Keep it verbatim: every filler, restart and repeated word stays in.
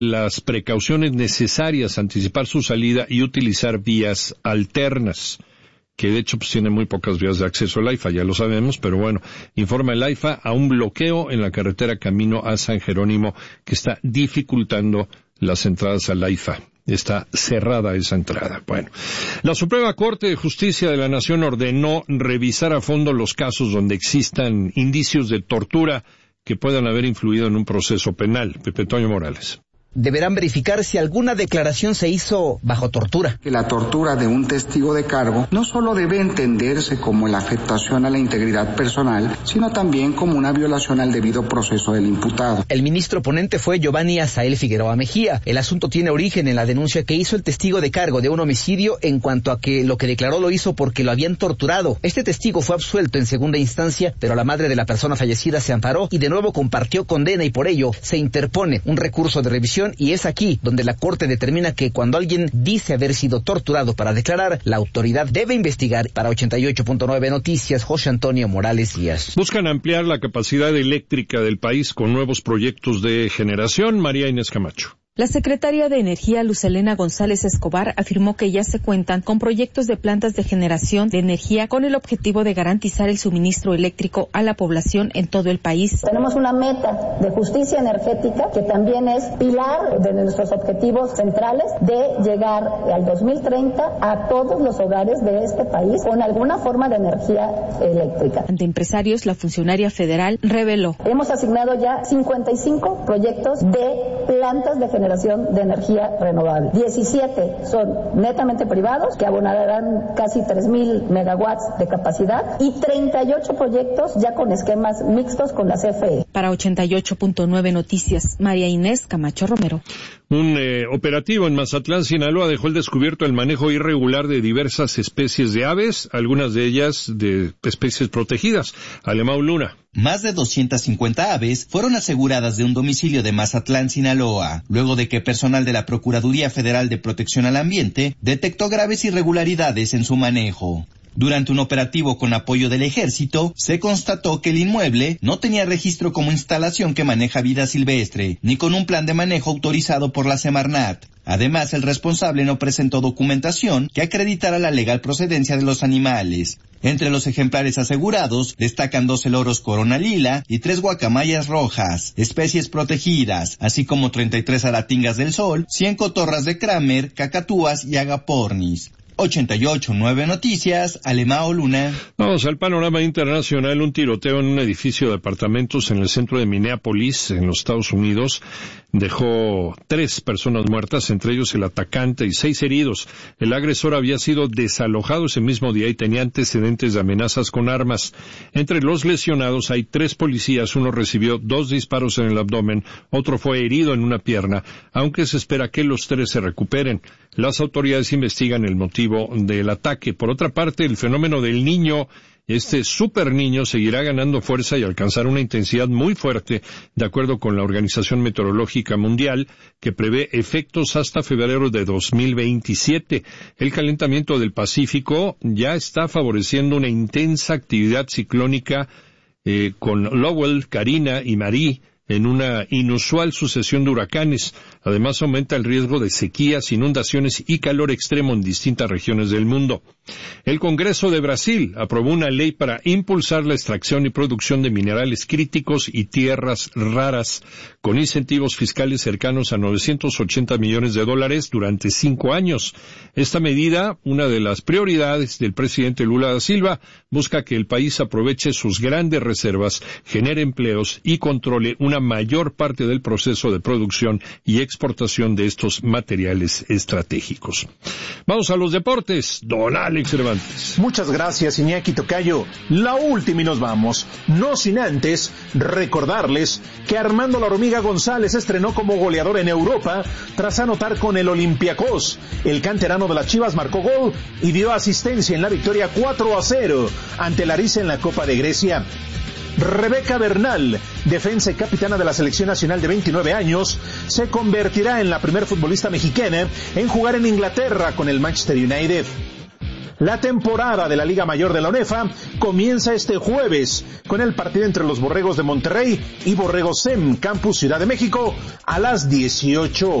las precauciones necesarias, anticipar su salida y utilizar vías alternas, que de hecho pues tiene muy pocas vías de acceso al AIFA, ya lo sabemos, pero bueno, informa el AIFA a un bloqueo en la carretera camino a San Jerónimo que está dificultando las entradas al AIFA. Está cerrada esa entrada. Bueno, la Suprema Corte de Justicia de la Nación ordenó revisar a fondo los casos donde existan indicios de tortura que puedan haber influido en un proceso penal. Pepe Toño Morales. Deberán verificar si alguna declaración se hizo bajo tortura. Que la tortura de un testigo de cargo no solo debe entenderse como la afectación a la integridad personal, sino también como una violación al debido proceso del imputado. El ministro ponente fue Giovanni Azael Figueroa Mejía. El asunto tiene origen en la denuncia que hizo el testigo de cargo de un homicidio en cuanto a que lo que declaró lo hizo porque lo habían torturado. Este testigo fue absuelto en segunda instancia, pero la madre de la persona fallecida se amparó y de nuevo compartió condena y por ello se interpone un recurso de revisión. Y es aquí donde la Corte determina que cuando alguien dice haber sido torturado para declarar, la autoridad debe investigar. Para ochenta y ocho punto nueve Noticias, José Antonio Morales Díaz. Buscan ampliar la capacidad eléctrica del país con nuevos proyectos de generación. María Inés Camacho. La secretaria de Energía, Luz Helena González Escobar, afirmó que ya se cuentan con proyectos de plantas de generación de energía con el objetivo de garantizar el suministro eléctrico a la población en todo el país. Tenemos una meta de justicia energética que también es pilar de nuestros objetivos centrales de llegar al dos mil treinta a todos los hogares de este país con alguna forma de energía eléctrica. Ante empresarios, la funcionaria federal reveló. Hemos asignado ya cincuenta y cinco proyectos de plantas de generación generación de energía renovable. diecisiete son netamente privados, que abonarán casi tres mil megawatts de capacidad, y treinta y ocho proyectos ya con esquemas mixtos con la C F E. Para ochenta y ocho punto nueve Noticias, María Inés Camacho Romero. Un eh, operativo en Mazatlán, Sinaloa, dejó al descubierto el manejo irregular de diversas especies de aves, algunas de ellas de especies protegidas. Alemão Luna. Más de doscientas cincuenta aves fueron aseguradas de un domicilio de Mazatlán, Sinaloa, luego de que personal de la Procuraduría Federal de Protección al Ambiente detectó graves irregularidades en su manejo. Durante un operativo con apoyo del Ejército, se constató que el inmueble no tenía registro como instalación que maneja vida silvestre, ni con un plan de manejo autorizado por la Semarnat. Además, el responsable no presentó documentación que acreditara la legal procedencia de los animales. Entre los ejemplares asegurados destacan doce loros corona lila y tres guacamayas rojas, especies protegidas, así como treinta y tres aratingas del sol, cien cotorras de Kramer, cacatúas y agapornis. ochenta y ocho punto nueve Noticias, Alemão Luna. Vamos al panorama internacional. Un tiroteo en un edificio de apartamentos en el centro de Minneapolis, en los Estados Unidos, dejó tres personas muertas, entre ellos el atacante, y seis heridos. El agresor había sido desalojado ese mismo día y tenía antecedentes de amenazas con armas. Entre los lesionados hay tres policías. Uno recibió dos disparos en el abdomen, otro fue herido en una pierna, aunque se espera que los tres se recuperen. Las autoridades investigan el motivo del ataque. Por otra parte, el fenómeno del niño, este super niño, seguirá ganando fuerza y alcanzar una intensidad muy fuerte, de acuerdo con la Organización Meteorológica Mundial, que prevé efectos hasta febrero de dos mil veintisiete. El calentamiento del Pacífico ya está favoreciendo una intensa actividad ciclónica eh, con Lowell, Karina y Marie, en una inusual sucesión de huracanes. Además, aumenta el riesgo de sequías, inundaciones y calor extremo en distintas regiones del mundo. El Congreso de Brasil aprobó una ley para impulsar la extracción y producción de minerales críticos y tierras raras, con incentivos fiscales cercanos a novecientos ochenta millones de dólares durante cinco años. Esta medida, una de las prioridades del presidente Lula da Silva, busca que el país aproveche sus grandes reservas, genere empleos y controle una mayor parte del proceso de producción y exportación de estos materiales estratégicos. Vamos a los deportes. Don Alex Cervantes. Muchas gracias, Iñaki Tocayo. La última y nos vamos. No sin antes recordarles que Armando La Hormiga González estrenó como goleador en Europa tras anotar con el Olympiacos. El canterano de las Chivas marcó gol y dio asistencia en la victoria cuatro a cero ante Larissa en la Copa de Grecia. Rebeca Bernal, defensa y capitana de la selección nacional de veintinueve años, se convertirá en la primer futbolista mexicana en jugar en Inglaterra con el Manchester United. La temporada de la Liga Mayor de la UNEFA comienza este jueves con el partido entre los Borregos de Monterrey y Borregos SEM, Campus Ciudad de México, a las dieciocho horas.